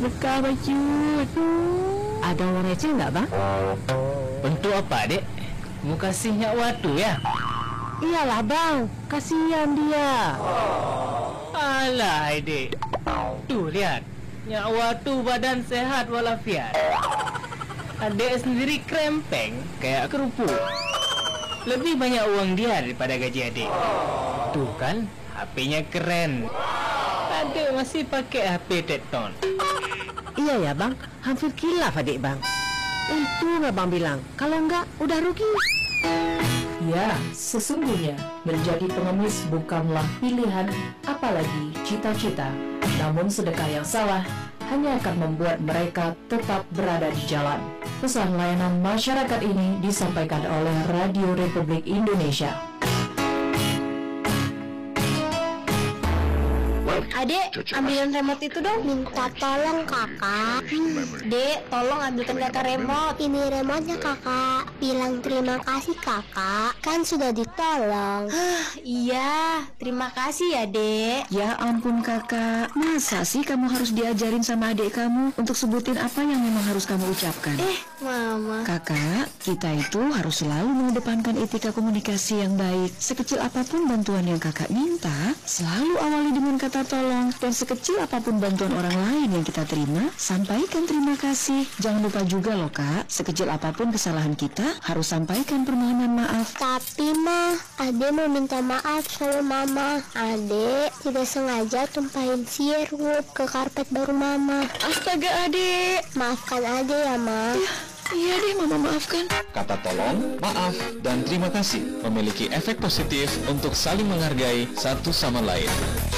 suka Bacut. Ada orang receh nggak bang? Untuk apa dek? Mau kasihnya waktu ya? Iyalah bang, kasihan dia. Alah dek, tuh lihat, nyawa tuh badan sehat walafiat. Adek sendiri krempeng kayak kerupuk. Lebih banyak uang dia daripada gaji adek. Tuh kan, HP-nya keren. Adek masih pakai HP Tekton. Iya ya bang, hampir kilaf adik bang. Untung abang bilang, kalau enggak udah rugi. Ya, sesungguhnya menjadi pengemis bukanlah pilihan, apalagi cita-cita. Namun sedekah yang salah hanya akan membuat mereka tetap berada di jalan. Pesan layanan masyarakat ini disampaikan oleh Radio Republik Indonesia. Adek, ambilin remote itu dong. Minta tolong kakak. Dek, tolong ambilkan kakak remote. Ini remote-nya kakak. Bilang terima kasih kakak. Kan sudah ditolong. Iya, terima kasih ya dek. Ya ampun kakak, masa sih kamu harus diajarin sama adik kamu untuk sebutin apa yang memang harus kamu ucapkan? Mama. Kakak, kita itu harus selalu mengedepankan etika komunikasi yang baik. Sekecil apapun bantuan yang kakak minta, selalu awali dengan kata tolong. Dan sekecil apapun bantuan orang lain yang kita terima, sampaikan terima kasih. Jangan lupa juga loh kak, sekecil apapun kesalahan kita, harus sampaikan permohonan maaf. Tapi mah, Ade mau minta maaf sama mama. Ade tidak sengaja tumpahin sirup ke karpet baru mama. Astaga adek. Maafkan Ade ya ma. Iya deh mama maafkan. Kata tolong, maaf, dan terima kasih memiliki efek positif untuk saling menghargai satu sama lain.